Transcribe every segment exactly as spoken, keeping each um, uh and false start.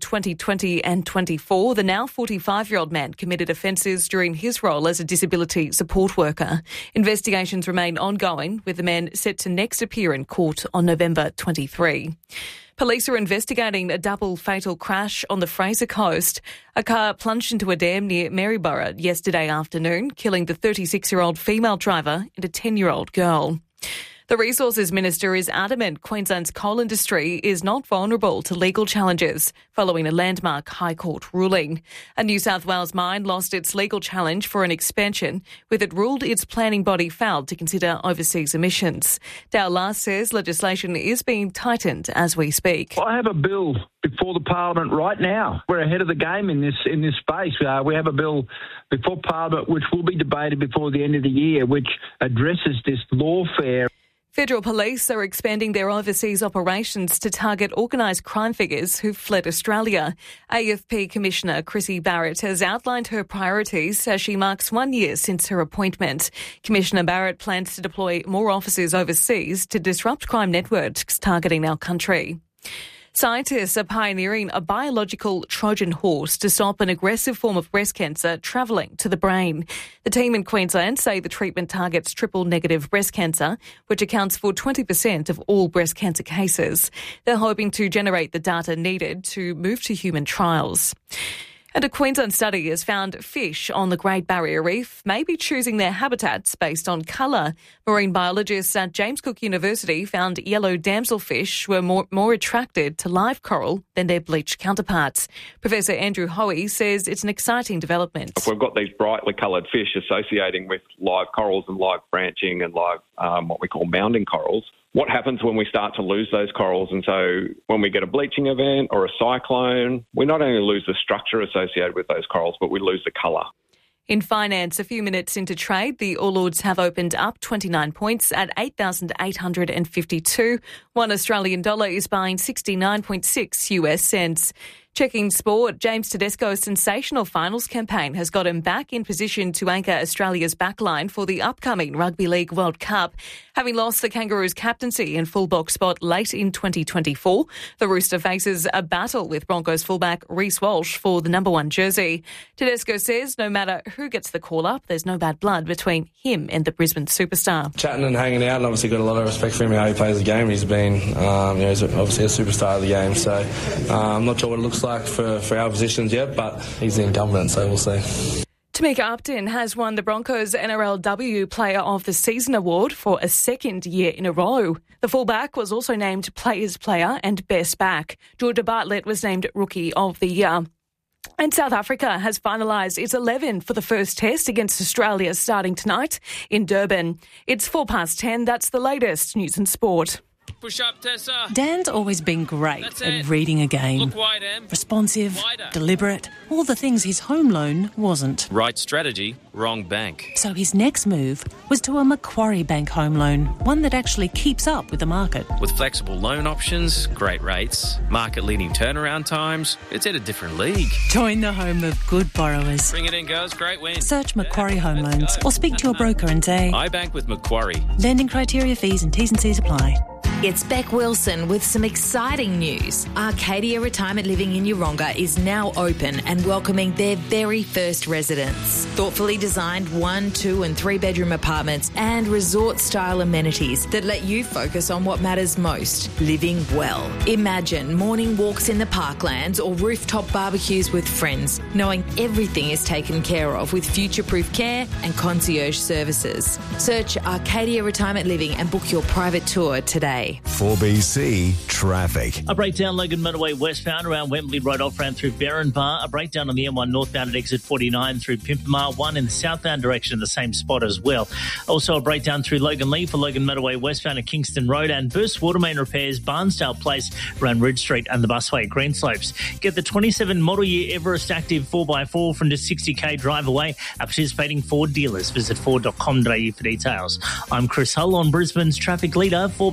twenty twenty and twenty-four, the now forty-five-year-old man committed offences during his role as a disability support worker. Investigations remain ongoing, with the man set to next appear in court on November twenty-third. Police are investigating a double fatal crash on the Fraser Coast. A car plunged into a dam near Maryborough yesterday afternoon, killing the thirty-six-year-old female driver and a ten-year-old girl. The Resources Minister is adamant Queensland's coal industry is not vulnerable to legal challenges following a landmark High Court ruling. A New South Wales mine lost its legal challenge for an expansion, with it ruled its planning body failed to consider overseas emissions. Dale Last says legislation is being tightened as we speak. I have a bill before the Parliament right now. We're ahead of the game in this in this space. Uh, we have a bill before Parliament which will be debated before the end of the year, which addresses this lawfare. Federal police are expanding their overseas operations to target organised crime figures who've fled Australia. A F P Commissioner Chrissy Barrett has outlined her priorities as she marks one year since her appointment. Commissioner Barrett plans to deploy more officers overseas to disrupt crime networks targeting our country. Scientists are pioneering a biological Trojan horse to stop an aggressive form of breast cancer travelling to the brain. The team in Queensland say the treatment targets triple-negative breast cancer, which accounts for twenty percent of all breast cancer cases. They're hoping to generate the data needed to move to human trials. And a Queensland study has found fish on the Great Barrier Reef may be choosing their habitats based on colour. Marine biologists at James Cook University found yellow damselfish were more, more attracted to live coral than their bleached counterparts. Professor Andrew Hoey says it's an exciting development. If we've got these brightly coloured fish associating with live corals and live branching and live um, what we call mounding corals, what happens when we start to lose those corals? And so when we get a bleaching event or a cyclone, we not only lose the structure associated with those corals, but we lose the colour. In finance, a few minutes into trade, the All Ords have opened up twenty-nine points at eight thousand eight hundred fifty-two. One Australian dollar is buying sixty-nine point six U S cents. Checking sport, James Tedesco's sensational finals campaign has got him back in position to anchor Australia's backline for the upcoming Rugby League World Cup. Having lost the Kangaroos' captaincy and fullback spot late in twenty twenty-four, the Rooster faces a battle with Broncos fullback Reece Walsh for the number one jersey. Tedesco says no matter who gets the call-up, there's no bad blood between him and the Brisbane superstar. Chatting and hanging out, and obviously got a lot of respect for him, how he plays the game. He's been, um, you know, he's obviously a superstar of the game, so uh, I'm not sure what it looks like for, for our positions yet, but he's the incumbent, so we'll see. Tamika Upton has won the Broncos N R L W Player of the Season award for a second year in a row. The fullback was also named Players Player and Best Back. Georgia Bartlett was named Rookie of the Year. And South Africa has finalised its eleven for the first test against Australia starting tonight in Durban. It's four past ten. That's the latest news and sport. Push up, Tessa. Dan's always been great at reading a game. Look wide, Em. Responsive, Wider. deliberate, all the things his home loan wasn't. Right strategy, wrong bank. So his next move was to a Macquarie Bank home loan, one that actually keeps up with the market. With flexible loan options, great rates, market-leading turnaround times, it's at a different league. Join the home of good borrowers. Bring it in, girls. Great win. Search Macquarie Home Loans or speak to your broker and say, I bank with Macquarie. Lending criteria, fees and T's and C's apply. It's Beck Wilson with some exciting news. Arcadia Retirement Living in Yeronga is now open and welcoming their very first residents. Thoughtfully designed one, two and three bedroom apartments and resort-style amenities that let you focus on what matters most, living well. Imagine morning walks in the parklands or rooftop barbecues with friends, knowing everything is taken care of with future-proof care and concierge services. Search Arcadia Retirement Living and book your private tour today. four B C Traffic. A breakdown Logan Motorway westbound around Wembley Road off-ramp through Berrinbar. A breakdown on the M one northbound at exit forty-nine through Pimpamar. One in the southbound direction in the same spot as well. Also a breakdown through Logan Lee for Logan Motorway westbound at Kingston Road. And Burst Water Main repairs Barnsdale Place around Ridge Street and the busway at Greenslopes. Get the twenty-seven model year Everest Active four by four from just sixty k drive away at participating Ford dealers. Visit ford dot com dot a u for details. I'm Chris Hull on Brisbane's traffic leader, four B C.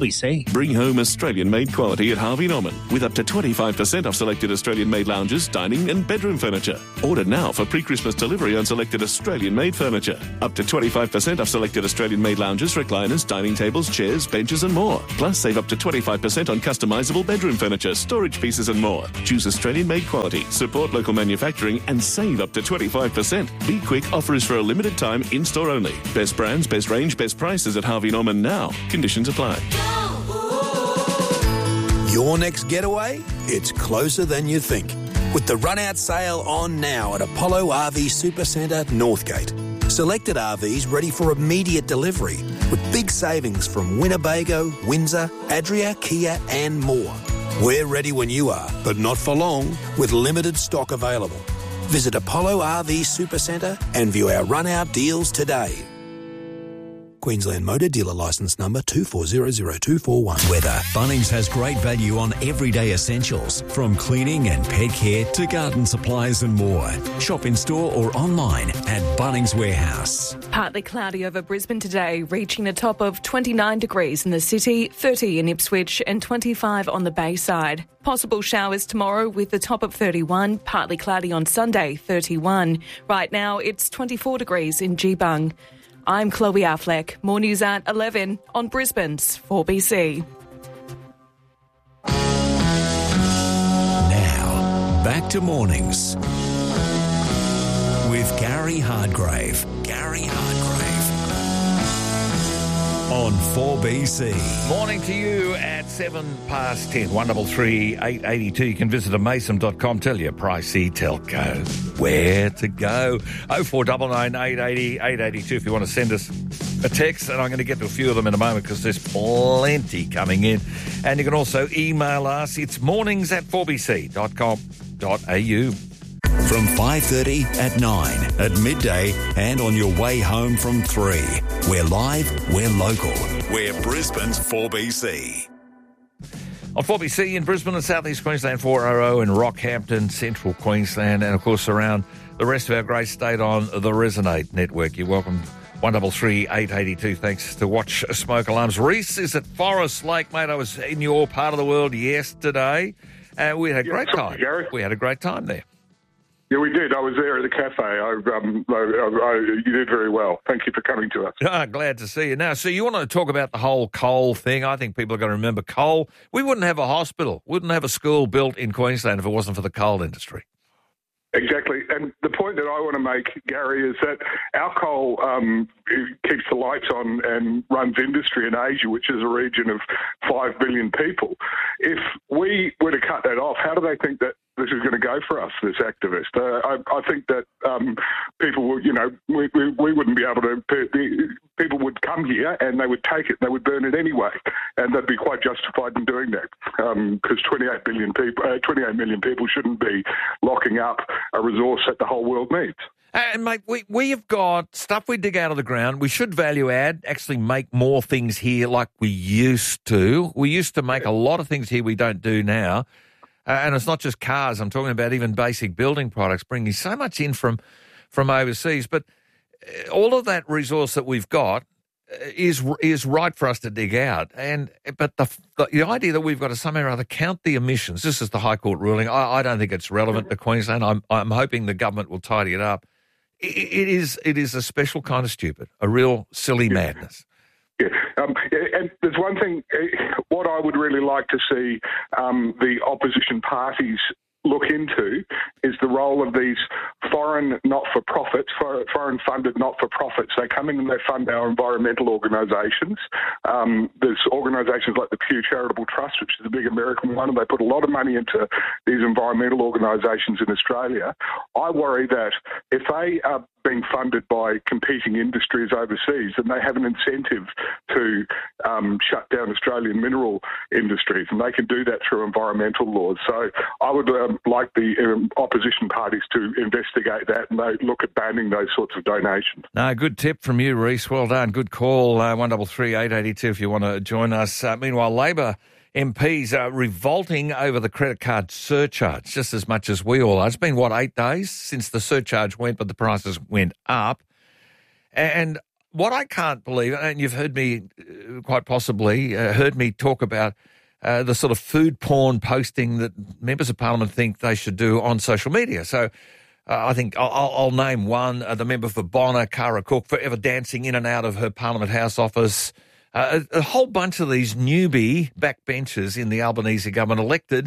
Bring home Australian-made quality at Harvey Norman with up to twenty-five percent off selected Australian-made lounges, dining and bedroom furniture. Order now for pre-Christmas delivery on selected Australian-made furniture. Up to twenty-five percent off selected Australian-made lounges, recliners, dining tables, chairs, benches and more. Plus, save up to twenty-five percent on customisable bedroom furniture, storage pieces and more. Choose Australian-made quality, support local manufacturing and save up to twenty-five percent. Be quick, offer is for a limited time, in-store only. Best brands, best range, best prices at Harvey Norman now. Conditions apply. Your next getaway? It's closer than you think. With the run-out sale on now at Apollo R V Supercentre, Northgate. Selected R Vs ready for immediate delivery with big savings from Winnebago, Windsor, Adria, Kia and more. We're ready when you are, but not for long, with limited stock available. Visit Apollo R V Supercentre and view our run-out deals today. Queensland Motor Dealer Licence Number two four zero zero two four one. Weather. Bunnings has great value on everyday essentials, from cleaning and pet care to garden supplies and more. Shop in store or online at Bunnings Warehouse. Partly cloudy over Brisbane today, reaching a top of twenty-nine degrees in the city, thirty in Ipswich and twenty-five on the Bayside. Possible showers tomorrow with the top of thirty-one, partly cloudy on Sunday, thirty-one. Right now it's twenty-four degrees in Geebung. I'm Chloe Affleck. More news at eleven on Brisbane's four B C. Now, back to mornings with Gary Hardgrave. Gary Hardgrave on four B C. Morning to you at seven past ten. one double three eight eight two. You can visit amason dot com. Tell your pricey telco where to go. oh four nine nine eight eight zero eight eight two if you want to send us a text, and I'm going to get to a few of them in a moment because there's plenty coming in. And you can also email us. It's mornings at four b c dot com dot a u. From five thirty at nine, at midday and on your way home from three. We're live, we're local. We're Brisbane's four B C. On four B C in Brisbane and South East Queensland, four R O in Rockhampton, Central Queensland, and of course around the rest of our great state on the Resonate network. You're welcome. one double three eight eight two. Thanks to Watch Smoke Alarms. Reese is at Forest Lake, mate. I was in your part of the world yesterday, and we had a great time. We had a great time there. Yeah, we did. I was there at the cafe. I, um, I, I, you did very well. Thank you for coming to us. Ah, glad to see you. Now, so you want to talk about the whole coal thing? I think people are going to remember coal. We wouldn't have a hospital, wouldn't have a school built in Queensland if it wasn't for the coal industry. Exactly. And the point that I want to make, Gary, is that our coal um, keeps the lights on and runs industry in Asia, which is a region of five billion people. If we were to cut that off, how do they think that this is going to go for us, this activist? Uh, I, I think that um, people will, you know, we, we, we wouldn't be able to, people would come here and they would take it and they would burn it anyway. And they'd be quite justified in doing that because um, twenty-eight billion people, uh, twenty-eight million people shouldn't be locking up a resource that the whole world needs. And, mate, we, we have got stuff we dig out of the ground. We should value add, actually make more things here like we used to. We used to make a lot of things here we don't do now. Uh, and it's not just cars. I'm talking about even basic building products, bringing so much in from from overseas. But all of that resource that we've got is is right for us to dig out. And but the the, the idea that we've got to somehow or other count the emissions. This is the High Court ruling. I, I don't think it's relevant to Queensland. I'm I'm hoping the government will tidy it up. It, it is it is a special kind of stupid, a real silly madness. Yeah, um, and there's one thing, what I would really like to see um, the opposition parties look into is the role of these foreign not-for-profits, foreign-funded not-for-profits. They come in and they fund our environmental organisations. Um, there's organisations like the Pew Charitable Trust, which is a big American one, and they put a lot of money into these environmental organisations in Australia. I worry that if they are being funded by competing industries overseas, then they have an incentive to um, shut down Australian mineral industries, and they can do that through environmental laws. So I would um, like the um, opposition parties to investigate that and they look at banning those sorts of donations. No, good tip from you, Reese. Well done. Good call. Uh, one double three eight eight two if you want to join us. Uh, meanwhile, Labor M Ps are revolting over the credit card surcharge just as much as we all are. It's been, what, eight days since the surcharge went, but the prices went up. And what I can't believe, and you've heard me uh, quite possibly, uh, heard me talk about uh, the sort of food porn posting that members of Parliament think they should do on social media. So uh, I think I'll, I'll name one, uh, the member for Bonner, Cara Cook, forever dancing in and out of her Parliament House office. Uh, a, a whole bunch of these newbie backbenchers in the Albanese government elected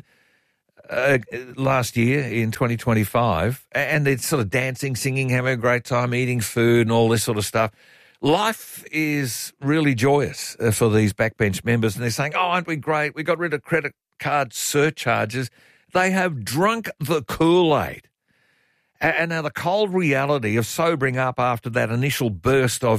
Uh, last year in twenty twenty-five, and they're sort of dancing, singing, having a great time, eating food and all this sort of stuff. Life is really joyous uh, for these backbench members, and they're saying, oh, aren't we great? We got rid of credit card surcharges. They have drunk the Kool-Aid. And now the cold reality of sobering up after that initial burst of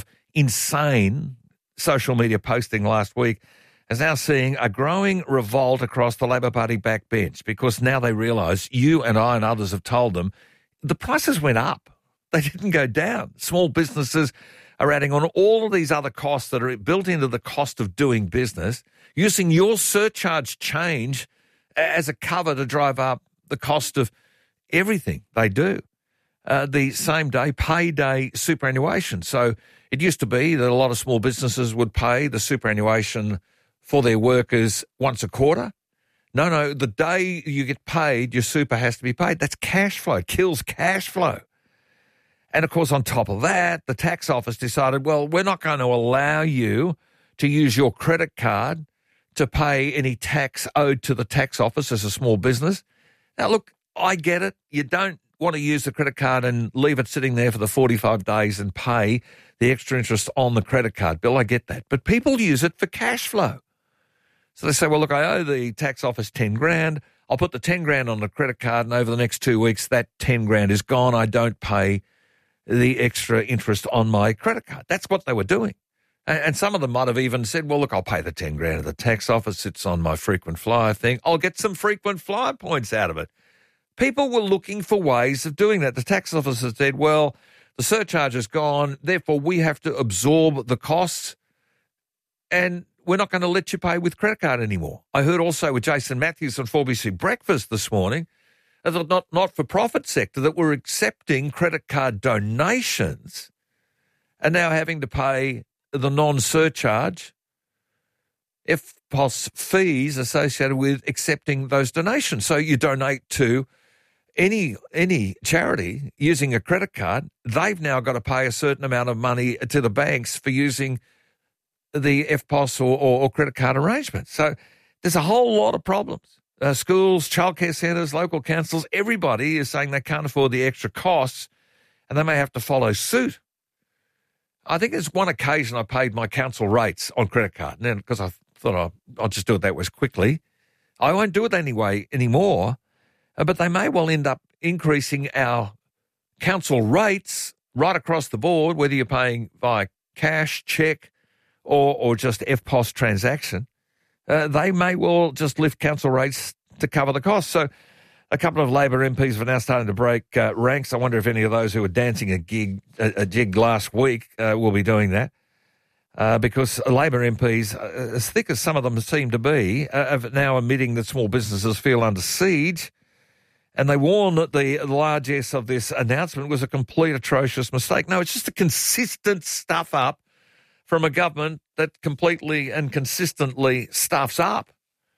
insane social media posting last week is now seeing a growing revolt across the Labor Party backbench, because now they realise, you and I and others have told them, the prices went up. They didn't go down. Small businesses are adding on all of these other costs that are built into the cost of doing business, using your surcharge change as a cover to drive up the cost of everything they do. Uh, the same day, payday superannuation. So it used to be that a lot of small businesses would pay the superannuation for their workers once a quarter. No, no, the day you get paid, your super has to be paid. That's cash flow. It kills cash flow. And, of course, on top of that, the tax office decided, well, we're not going to allow you to use your credit card to pay any tax owed to the tax office as a small business. Now, look, I get it. You don't want to use the credit card and leave it sitting there for the forty-five days and pay the extra interest on the credit card bill. I get that. But people use it for cash flow. So they say, well, look, I owe the tax office ten grand. I'll put the ten grand on the credit card, and over the next two weeks, that ten grand is gone. I don't pay the extra interest on my credit card. That's what they were doing. And, and some of them might have even said, well, look, I'll pay the ten grand at the tax office. It's on my frequent flyer thing. I'll get some frequent flyer points out of it. People were looking for ways of doing that. The tax office has said, well, the surcharge is gone, therefore we have to absorb the costs, and we're not going to let you pay with credit card anymore. I heard also with Jason Matthews on four B C Breakfast this morning, the not, not-for-profit sector that were accepting credit card donations and now having to pay the non-surcharge F P O S fees associated with accepting those donations. So you donate to any any charity using a credit card, they've now got to pay a certain amount of money to the banks for using the F P O S or, or, or credit card arrangements. So there's a whole lot of problems. Uh, schools, childcare centres, local councils, everybody is saying they can't afford the extra costs and they may have to follow suit. I think there's one occasion I paid my council rates on credit card, and because I thought I'll, I'll just do it that way quickly. I won't do it anyway anymore, uh, but they may well end up increasing our council rates right across the board, whether you're paying via cash, cheque, or or just F P O S transaction. Uh, they may well just lift council rates to cover the cost. So a couple of Labor M Ps are now starting to break uh, ranks. I wonder if any of those who were dancing a gig a, a jig last week uh, will be doing that. Uh, because Labor M Ps, uh, as thick as some of them seem to be, uh, are now admitting that small businesses feel under siege, and they warn that the largesse of this announcement was a complete atrocious mistake. No, it's just a consistent stuff up from a government that completely and consistently stuffs up.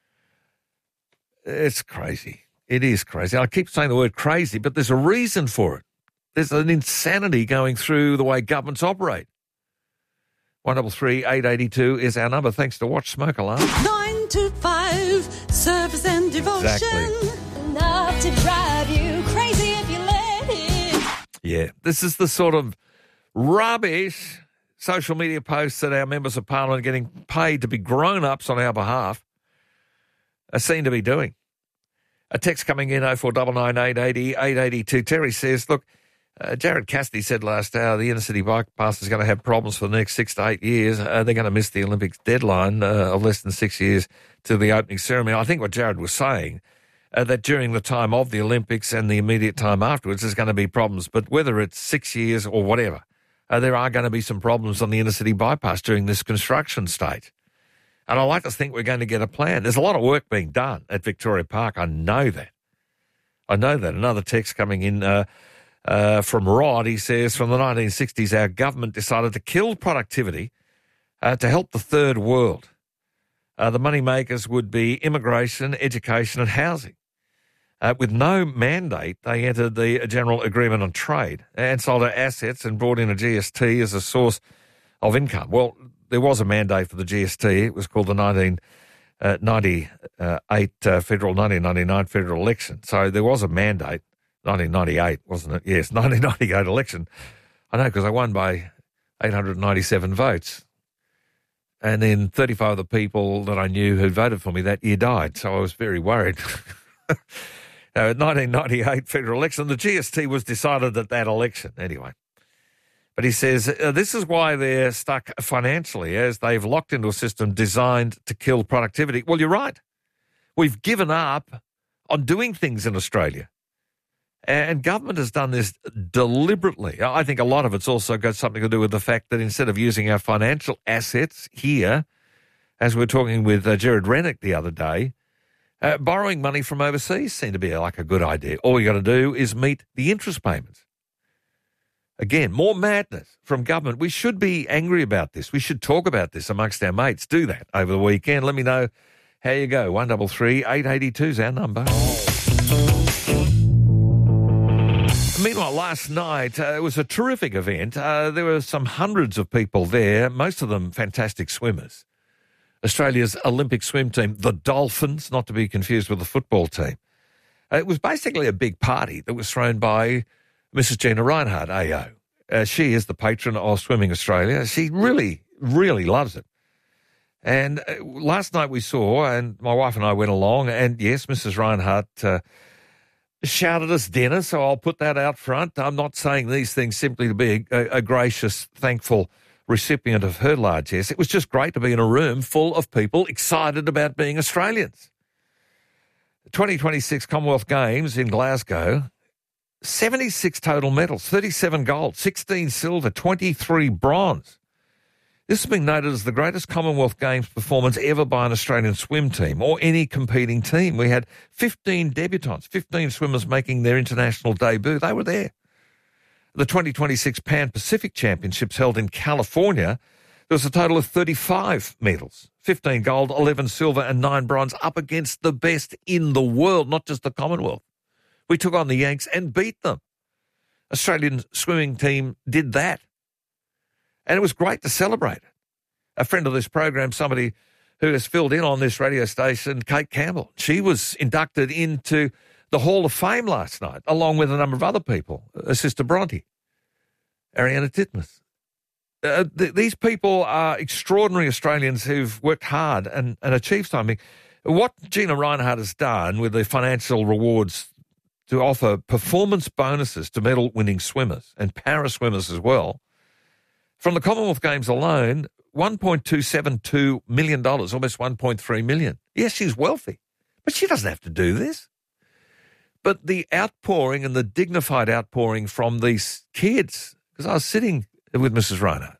It's crazy. It is crazy. I keep saying the word crazy, but there's a reason for it. There's an insanity going through the way governments operate. one double three eight eight two is our number. Thanks to Watch Smoke Alarm. Nine to five, service and devotion. Exactly. Enough to drive you crazy if you let it. Yeah, this is the sort of rubbish social media posts that our members of Parliament are getting paid to be grown-ups on our behalf are seen to be doing. A text coming in, oh four nine nine eight eight zero eight eight two. Terry says, look, Uh, Jared Cassidy said last hour the inner city bypass is going to have problems for the next six to eight years. Uh, they're going to miss the Olympics deadline uh, of less than six years to the opening ceremony. I think what Jared was saying, uh, that during the time of the Olympics and the immediate time afterwards, there's going to be problems. But whether it's six years or whatever, uh, there are going to be some problems on the inner city bypass during this construction stage. And I like to think we're going to get a plan. There's a lot of work being done at Victoria Park. I know that. I know that. Another text coming in. Uh, Uh, from Rod, he says, from the nineteen sixties, our government decided to kill productivity uh, to help the third world. Uh, the money makers would be immigration, education and housing. Uh, with no mandate, they entered the General Agreement on Trade and sold our assets and brought in a G S T as a source of income. Well, there was a mandate for the G S T. It was called the nineteen ninety-eight uh, federal, nineteen ninety-nine federal election. So there was a mandate, nineteen ninety-eight, wasn't it? Yes, nineteen ninety-eight election. I know, because I won by eight hundred ninety-seven votes. And then thirty-five of the people that I knew who voted for me that year died, so I was very worried. Uh, nineteen ninety-eight federal election, the G S T was decided at that election anyway. But he says uh, this is why they're stuck financially, as they've locked into a system designed to kill productivity. Well, you're right. We've given up on doing things in Australia. And government has done this deliberately. I think a lot of it's also got something to do with the fact that instead of using our financial assets here, as we were talking with uh, Jared Rennick the other day, Uh, borrowing money from overseas seemed to be like a good idea. All you got to do is meet the interest payments. Again, more madness from government. We should be angry about this. We should talk about this amongst our mates. Do that over the weekend. Let me know how you go. one double three eight eight two is our number. Meanwhile, last night, uh, it was a terrific event. Uh, there were some hundreds of people there, most of them fantastic swimmers. Australia's Olympic swim team, the Dolphins, not to be confused with the football team. It was basically a big party that was thrown by Missus Gina Rinehart, A O. Uh, she is the patron of Swimming Australia. She really, really loves it. And uh, last night we saw, and my wife and I went along, and yes, Missus Rinehart uh, shouted us dinner, so I'll put that out front. I'm not saying these things simply to be a, a gracious, thankful recipient of her largesse. It was just great to be in a room full of people excited about being Australians. The twenty twenty-six Commonwealth Games in Glasgow, seventy-six total medals, thirty-seven gold, sixteen silver, twenty-three bronze. This has been noted as the greatest Commonwealth Games performance ever by an Australian swim team or any competing team. We had fifteen debutants, fifteen swimmers making their international debut. They were there. The twenty twenty-six Pan-Pacific Championships held in California, there was a total of thirty-five medals, fifteen gold, eleven silver and nine bronze, up against the best in the world, not just the Commonwealth. We took on the Yanks and beat them. Australian swimming team did that. And it was great to celebrate it. A friend of this program, somebody who has filled in on this radio station, Kate Campbell, she was inducted into the Hall of Fame last night, along with a number of other people, her sister Bronte, Ariana Titmuss. Uh, th- these people are extraordinary Australians who've worked hard and, and achieved something. What Gina Rinehart has done with the financial rewards to offer performance bonuses to medal-winning swimmers and para-swimmers as well, from the Commonwealth Games alone, one point two seven two million dollars, almost one point three million dollars. Yes, she's wealthy, but she doesn't have to do this. But the outpouring and the dignified outpouring from these kids, because I was sitting with Missus Rinehart,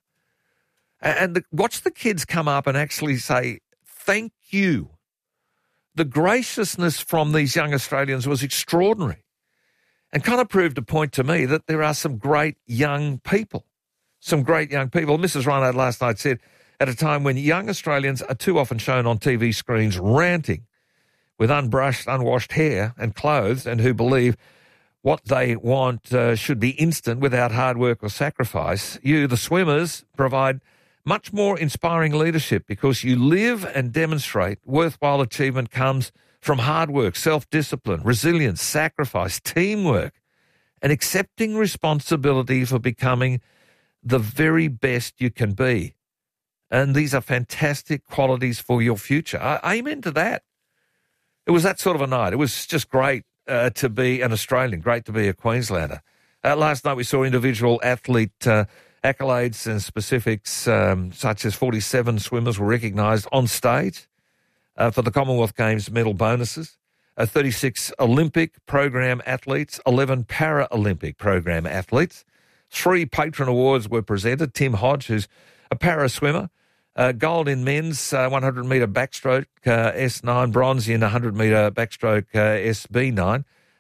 and the, watch the kids come up and actually say, thank you. The graciousness from these young Australians was extraordinary and kind of proved a point to me that there are some great young people, some great young people. Missus Rinehart last night said, at a time when young Australians are too often shown on T V screens ranting with unbrushed, unwashed hair and clothes, and who believe what they want uh, should be instant without hard work or sacrifice, you, the swimmers, provide much more inspiring leadership because you live and demonstrate worthwhile achievement comes from hard work, self-discipline, resilience, sacrifice, teamwork, and accepting responsibility for becoming the very best you can be. And these are fantastic qualities for your future. I, amen to that. It was that sort of a night. It was just great uh, to be an Australian, great to be a Queenslander. Uh, last night we saw individual athlete uh, accolades and specifics, um, such as forty-seven swimmers were recognised on stage uh, for the Commonwealth Games medal bonuses, uh, thirty-six Olympic program athletes, eleven Paralympic program athletes. Three patron awards were presented. Tim Hodge, who's a para swimmer, Uh, gold in men's uh, one hundred metre backstroke uh, S nine, bronze in one hundred metre backstroke uh, S B nine.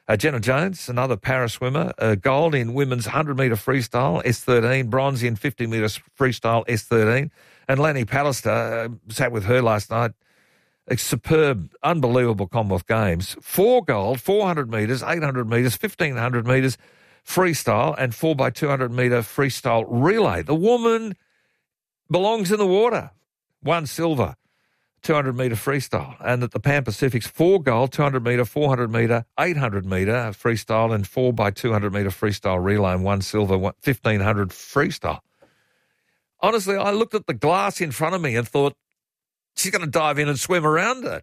Uh, Jenna Jones, another para swimmer, uh, gold in women's one hundred metre freestyle, S thirteen, bronze in fifty metre freestyle, S thirteen. And Lanny Pallister, uh, sat with her last night, a superb, unbelievable Commonwealth Games. Four gold, four hundred metres, eight hundred metres, fifteen hundred metres freestyle, and four by two hundred metre freestyle relay. The woman belongs in the water. One silver, two hundred metre freestyle. And at the Pan Pacific's four gold, two hundred metre, four hundred metre, eight hundred metre freestyle, and four by two hundred metre freestyle relay, and one silver, fifteen hundred freestyle. Honestly, I looked at the glass in front of me and thought, she's going to dive in and swim around it.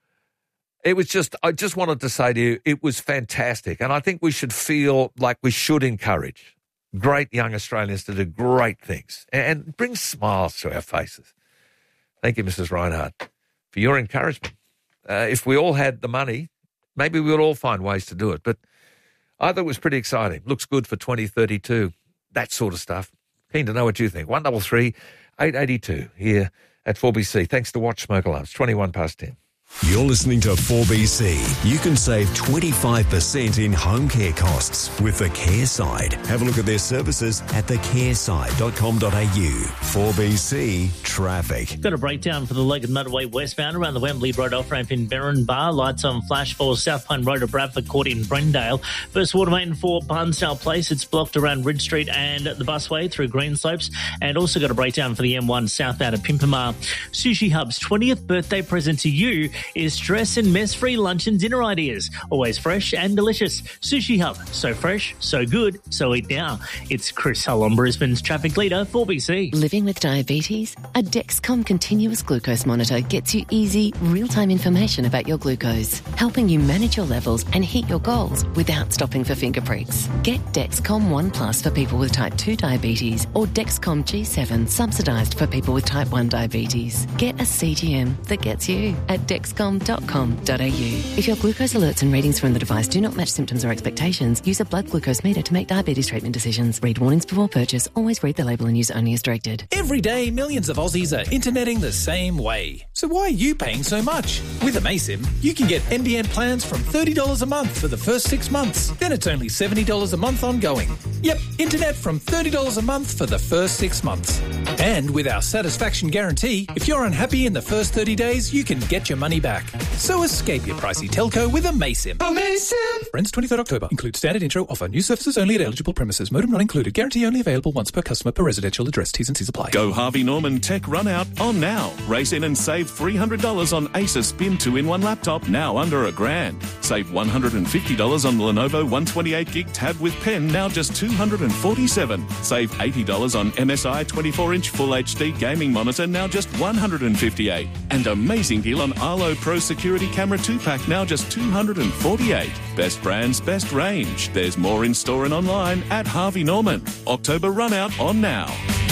It was just, I just wanted to say to you, it was fantastic. And I think we should feel like we should encourage great young Australians to do great things and bring smiles to our faces. Thank you, Missus Reinhardt, for your encouragement. Uh, if we all had the money, maybe we would all find ways to do it. But I thought it was pretty exciting. Looks good for twenty thirty-two, that sort of stuff. Keen to know what you think. one double three, eight eighty-two here at four B C. Thanks to Watch Smoke Alarms, twenty-one past ten. You're listening to four B C. You can save twenty-five percent in home care costs with the Care Side. Have a look at their services at the care side dot com dot a u. four B C Traffic. Got a breakdown for the Logan Motorway westbound around the Wembley Road off-ramp in Berrinbar. Lights on flash for South Pine Road to Bradford Court in Brendale. First water main for Barnsdale Place. It's blocked around Ridge Street and the busway through Greenslopes. And also got a breakdown for the M one southbound at Pimpamar. Sushi Hub's twentieth birthday present to you is stress and mess-free lunch and dinner ideas. Always fresh and delicious. Sushi Hub. So fresh, so good, so eat now. It's Chris Hull on Brisbane's traffic leader, four B C. Living with diabetes? A Dexcom continuous glucose monitor gets you easy, real-time information about your glucose, helping you manage your levels and hit your goals without stopping for finger pricks. Get Dexcom One Plus for people with type two diabetes or Dexcom G seven subsidised for people with type one diabetes. Get a C G M that gets you at dexcom dot com dot a u. If your glucose alerts and readings from the device do not match symptoms or expectations, use a blood glucose meter to make diabetes treatment decisions. Read warnings before purchase. Always read the label and use only as directed. Every day, millions of Aussies are interneting the same way. So why are you paying so much? With Amaysim, you can get N B N plans from thirty dollars a month for the first six months. Then it's only seventy dollars a month ongoing. Yep, internet from thirty dollars a month for the first six months. And with our satisfaction guarantee, if you're unhappy in the first thirty days, you can get your money back. So escape your pricey telco with Amaysim. Amaysim! Friends, twenty-third October. Include standard intro offer. New services only at eligible premises. Modem not included. Guarantee only available once per customer per residential address. T's and C's apply. Go Harvey Norman Tech Run Out on now. Race in and save three hundred dollars on Acer Spin two in one laptop, now under a grand. Save one hundred fifty dollars on the Lenovo one twenty-eight gig tab with pen, now just two hundred forty-seven dollars. Save eighty dollars on M S I twenty-four inch Full H D gaming monitor, now just one hundred fifty-eight dollars. And amazing deal on Arlo Pro Security Camera two pack, now just two hundred forty-eight dollars. Best brands, best range. There's more in store and online at Harvey Norman. October Run Out on now.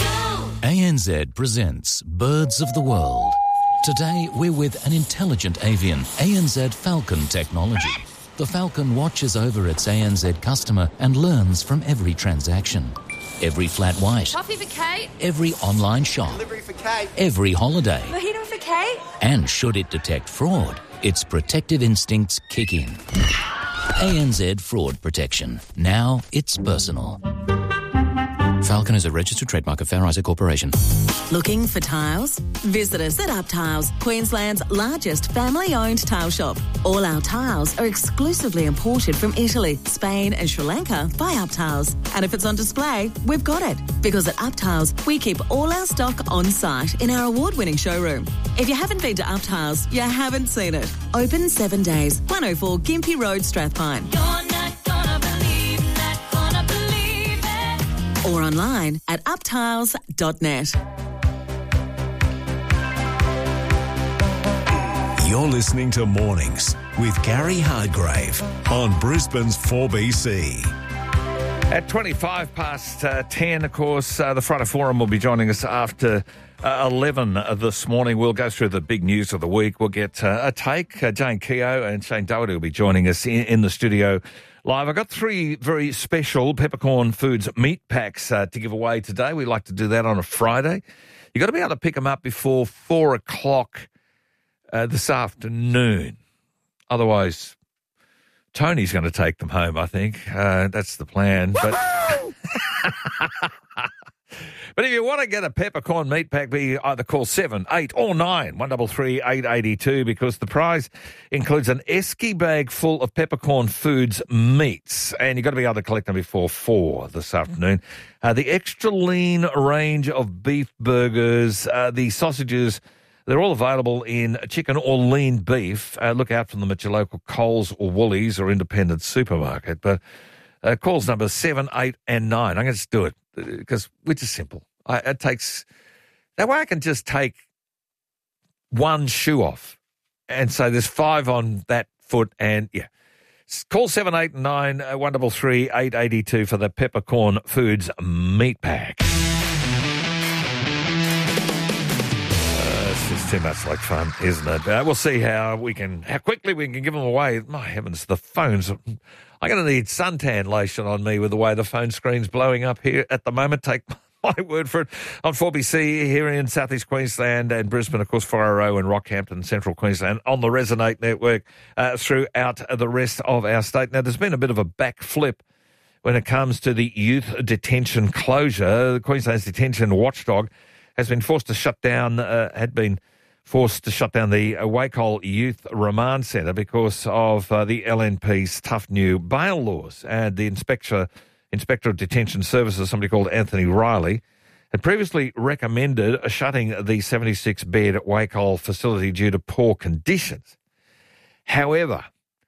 A N Z presents Birds of the World. Today, we're with an intelligent avian, A N Z Falcon technology. The Falcon watches over its A N Z customer and learns from every transaction. Every flat white. Coffee for Kate. Every online shop. Delivery for Kate. Every holiday. Mojito for Kate. And should it detect fraud, its protective instincts kick in. A N Z Fraud Protection. Now it's personal. Falcon is a registered trademark of Fair Isaac Corporation. Looking for tiles? Visit us at Up Tiles, Queensland's largest family-owned tile shop. All our tiles are exclusively imported from Italy, Spain and Sri Lanka by Up Tiles. And if it's on display, we've got it. Because at Up Tiles, we keep all our stock on site in our award-winning showroom. If you haven't been to Up Tiles, you haven't seen it. Open seven days, one oh four Gympie Road, Strathpine. You're not gonna believe, not gonna believe it. Or online at up tiles dot net. You're listening to Mornings with Gary Hardgrave on Brisbane's four B C. At twenty-five past uh, ten, of course, uh, the Friday Forum will be joining us after uh, eleven this morning. We'll go through the big news of the week. We'll get uh, a take. Uh, Jane Keogh and Shane Doherty will be joining us in, in the studio live. I've got three very special Peppercorn Foods meat packs uh, to give away today. We like to do that on a Friday. You've got to be able to pick them up before four o'clock uh, this afternoon. Otherwise, Tony's going to take them home, I think. Uh, that's the plan. But but if you want to get a peppercorn meat pack, be either call seven, eight or nine, one double three, eight eighty-two, because the prize includes an esky bag full of Peppercorn Foods meats, and you've got to be able to collect them before four this afternoon. Uh, the extra lean range of beef burgers, uh, the sausages, they're all available in chicken or lean beef. Uh, look out for them at your local Coles or Woolies or independent supermarket. But uh, calls number seven, eight and nine. I'm going to just do it because we're just simple. I, it takes that way I can just take one shoe off and say there's five on that foot and, yeah. Call seven, eight and nine, uh, one double three, eight eighty-two for the Peppercorn Foods meat pack. It's too much like fun, isn't it? Uh, we'll see how we can, how quickly we can give them away. My heavens, the phones. I'm going to need suntan lotion on me with the way the phone screen's blowing up here at the moment. Take my word for it. On four B C here in southeast Queensland and Brisbane, of course, four oh and Rockhampton, central Queensland, on the Resonate network uh, throughout the rest of our state. Now, there's been a bit of a backflip when it comes to the youth detention closure. Queensland's detention watchdog has been forced to shut down, uh, had been forced to shut down the Wacol Youth Remand Centre because of uh, the L N P's tough new bail laws. And the inspector, inspector of Detention Services, somebody called Anthony Riley, had previously recommended shutting the seventy-six bed Wacol facility due to poor conditions. However,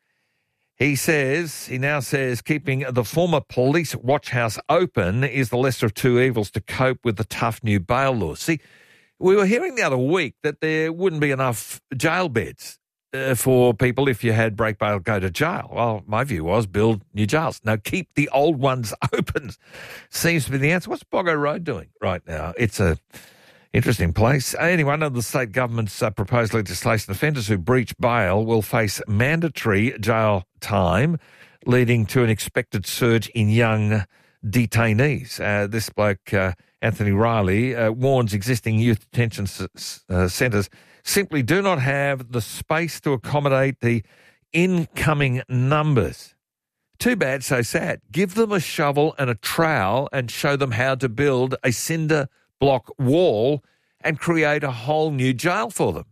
he says, he now says, keeping the former police watch house open is the lesser of two evils to cope with the tough new bail laws. See, we were hearing the other week that there wouldn't be enough jail beds uh, for people if you had break bail go to jail. Well, my view was build new jails. Now, keep the old ones open seems to be the answer. What's Boggo Road doing right now? It's a interesting place. Anyway, under the state government's uh, proposed legislation, offenders who breach bail will face mandatory jail time, leading to an expected surge in young detainees. Uh, this bloke, uh, Anthony Riley, uh, warns existing youth detention s- uh, centres simply do not have the space to accommodate the incoming numbers. Too bad, so sad. Give them a shovel and a trowel and show them how to build a cinder block wall and create a whole new jail for them.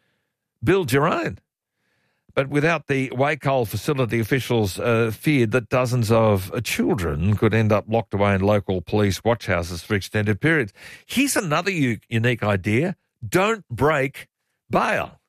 Build your own. But without the Wacol facility, officials uh, feared that dozens of uh, children could end up locked away in local police watch houses for extended periods. Here's another u- unique idea. Don't break bail.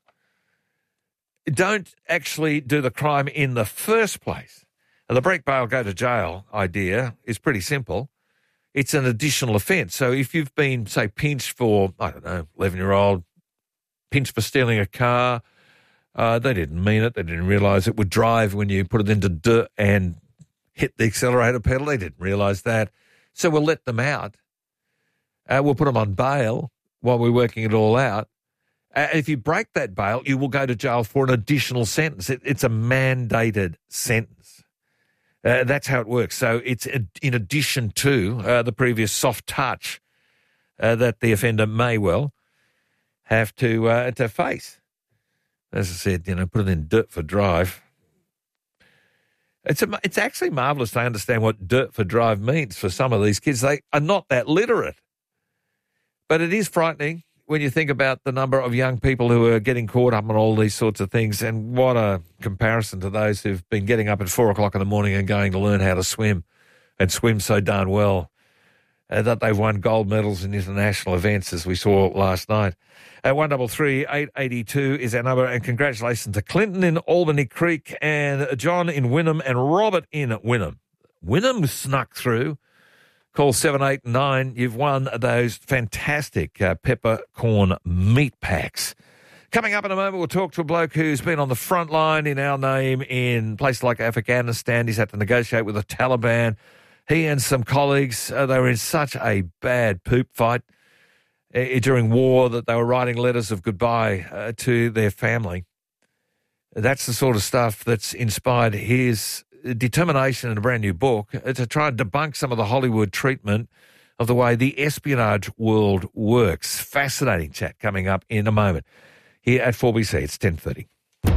Don't actually do the crime in the first place. And the break bail, go to jail idea is pretty simple. It's an additional offence. So if you've been, say, pinched for, I don't know, eleven-year-old, pinched for stealing a car, uh, they didn't mean it. They didn't realise it would drive when you put it into dirt and hit the accelerator pedal. They didn't realise that. So we'll let them out. Uh, we'll put them on bail while we're working it all out. Uh, if you break that bail, you will go to jail for an additional sentence. It, it's a mandated sentence. Uh, that's how it works. So it's in addition to uh, the previous soft touch uh, that the offender may well have to uh, to face. As I said, you know, put it in dirt for drive. It's a, it's actually marvellous to understand what dirt for drive means for some of these kids. They are not that literate. But it is frightening when you think about the number of young people who are getting caught up on all these sorts of things, and what a comparison to those who've been getting up at four o'clock in the morning and going to learn how to swim and swim so darn well uh, that they've won gold medals in international events, as we saw last night. At one double three eight eighty two is our number, and congratulations to Clinton in Albany Creek and John in Wynnum and Robert in Wynnum. Wynnum snuck through. Call seven eight nine. You've won those fantastic uh, peppercorn meat packs. Coming up in a moment, we'll talk to a bloke who's been on the front line in our name in places like Afghanistan. He's had to negotiate with the Taliban. He and some colleagues, uh, they were in such a bad poop fight uh, during war that they were writing letters of goodbye uh, to their family. That's the sort of stuff that's inspired his determination in a brand new book to try and debunk some of the Hollywood treatment of the way the espionage world works. Fascinating chat coming up in a moment here at four B C. It's ten thirty.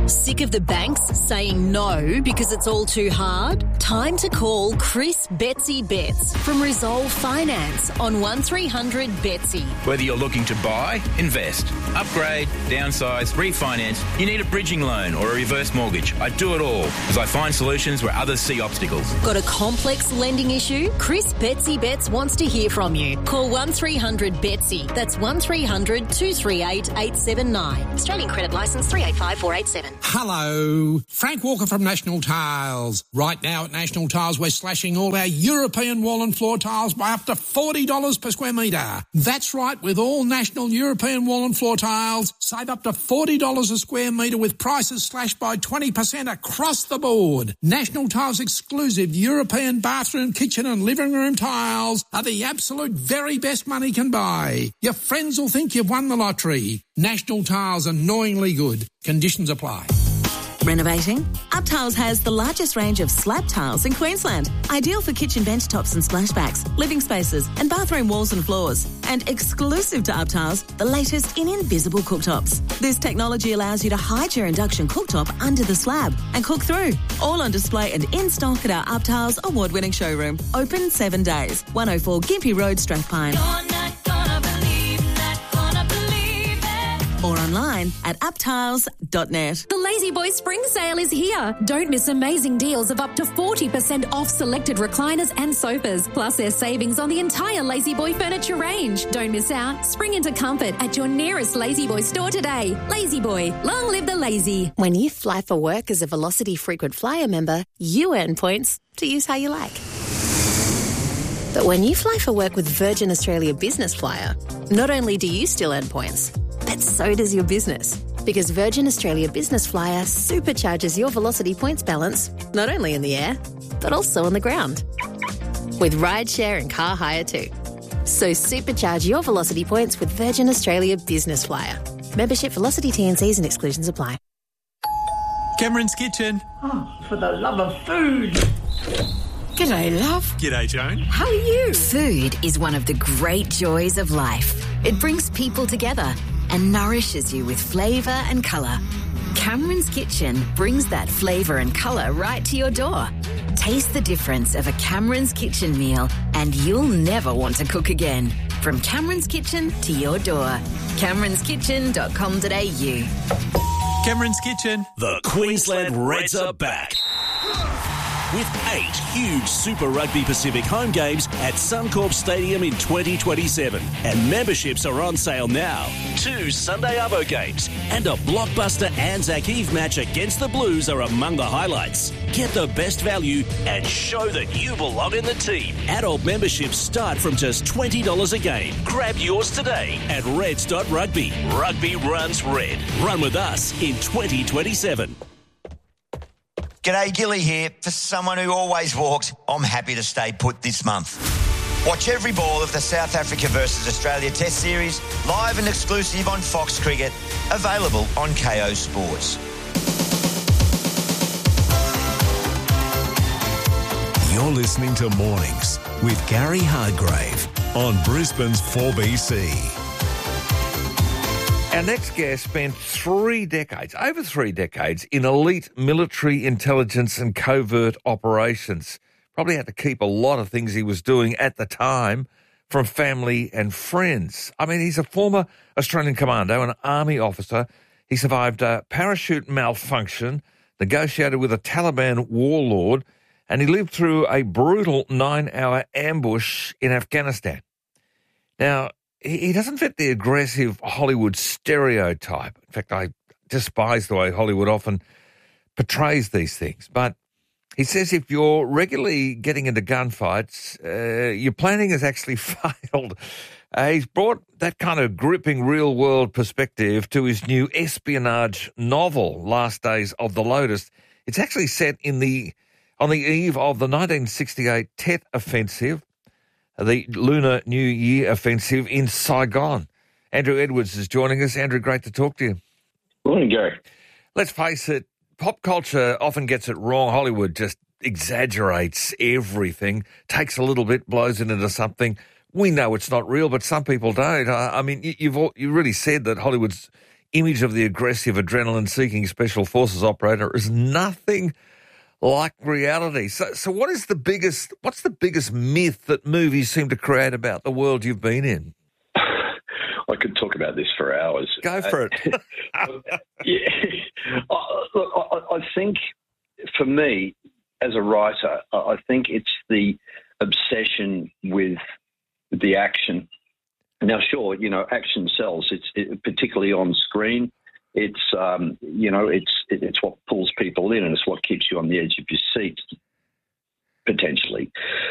Sick of the banks saying no because it's all too hard? Time to call Chris Betsy Betts from Resolve Finance on one three hundred Betsy. Whether you're looking to buy, invest, upgrade, downsize, refinance, you need a bridging loan or a reverse mortgage. I do it all as I find solutions where others see obstacles. Got a complex lending issue? Chris Betsy Betts wants to hear from you. Call one three hundred Betsy. That's one three hundred two three eight eight seven nine. Australian credit licence three eight five four eight seven. Hello, Frank Walker from National Tiles. Right now at National Tiles, we're slashing all our European wall and floor tiles by up to forty dollars per square metre. That's right, with all National European wall and floor tiles, save up to forty dollars a square metre with prices slashed by twenty percent across the board. National Tiles exclusive European bathroom, kitchen and living room tiles are the absolute very best money can buy. Your friends will think you've won the lottery. National Tiles, annoyingly good. Conditions apply. Renovating? UpTiles has the largest range of slab tiles in Queensland. Ideal for kitchen bench tops and splashbacks, living spaces and bathroom walls and floors. And exclusive to UpTiles, the latest in invisible cooktops. This technology allows you to hide your induction cooktop under the slab and cook through. All on display and in stock at our UpTiles award-winning showroom. Open seven days. one oh four Gympie Road, Strathpine. Or online at uptiles dot net. The Lazy Boy Spring Sale is here. Don't miss amazing deals of up to forty percent off selected recliners and sofas. Plus there's savings on the entire Lazy Boy furniture range. Don't miss out. Spring into comfort at your nearest Lazy Boy store today. Lazy Boy, long live the lazy. When you fly for work as a Velocity Frequent Flyer member, you earn points to use how you like. But when you fly for work with Virgin Australia Business Flyer, not only do you still earn points, but so does your business. Because Virgin Australia Business Flyer supercharges your Velocity points balance, not only in the air, but also on the ground. With rideshare and car hire too. So supercharge your Velocity points with Virgin Australia Business Flyer. Membership, Velocity T and Cs and exclusions apply. Cameron's Kitchen. Oh, for the love of food. G'day, love. G'day, Joan. How are you? Food is one of the great joys of life. It brings people together and nourishes you with flavour and colour. Cameron's Kitchen brings that flavour and colour right to your door. Taste the difference of a Cameron's Kitchen meal and you'll never want to cook again. From Cameron's Kitchen to your door. camerons kitchen dot com dot a u. Cameron's Kitchen. The Queensland Reds are back. With eight huge Super Rugby Pacific home games at Suncorp Stadium in twenty twenty-seven. And memberships are on sale now. Two Sunday Arvo games and a blockbuster Anzac Eve match against the Blues are among the highlights. Get the best value and show that you belong in the team. Adult memberships start from just twenty dollars a game. Grab yours today at reds dot rugby. Rugby runs red. Run with us in twenty twenty-seven. G'day, Gilly here. For someone who always walks, I'm happy to stay put this month. Watch every ball of the South Africa versus Australia Test Series, live and exclusive on Fox Cricket, available on K O Sports. You're listening to Mornings with Gary Hardgrave on Brisbane's four B C. Our next guest spent three decades, over three decades, in elite military intelligence and covert operations. Probably had to keep a lot of things he was doing at the time from family and friends. I mean, he's a former Australian commando, an army officer. He survived a parachute malfunction, negotiated with a Taliban warlord, and he lived through a brutal nine-hour ambush in Afghanistan. Now, he doesn't fit the aggressive Hollywood stereotype. In fact, I despise the way Hollywood often portrays these things. But he says if you're regularly getting into gunfights, uh, your planning has actually failed. Uh, he's brought that kind of gripping real-world perspective to his new espionage novel, Last Days of the Lotus. It's actually set in the on the eve of the nineteen sixty-eight Tet Offensive, the Lunar New Year offensive in Saigon. Andrew Edwards is joining us. Andrew, great to talk to you. Morning, Gary. Let's face it, pop culture often gets it wrong. Hollywood just exaggerates everything, takes a little bit, blows it into something. We know it's not real, but some people don't. I, I mean, you, you've all, you really said that Hollywood's image of the aggressive, adrenaline-seeking special forces operator is nothing like reality. So, so what is the biggest? What's the biggest myth that movies seem to create about the world you've been in? I could talk about this for hours. Go for it. yeah, I, look, I, I think for me, as a writer, I think it's the obsession with the action. Now, sure, you know, action sells. It's it, particularly on screen. It's um, you know, it's it, it's what pulls people in, and it's what keeps you on the edge of your seat, potentially.